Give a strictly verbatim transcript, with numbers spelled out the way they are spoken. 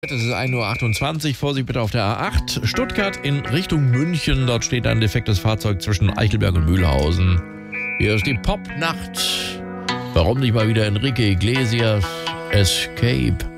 Es ist ein Uhr achtundzwanzig, Vorsicht bitte auf der A acht, Stuttgart in Richtung München. Dort steht ein defektes Fahrzeug zwischen Eichelberg und Mühlhausen. Hier ist die Popnacht. Warum nicht mal wieder Enrique Iglesias, Escape?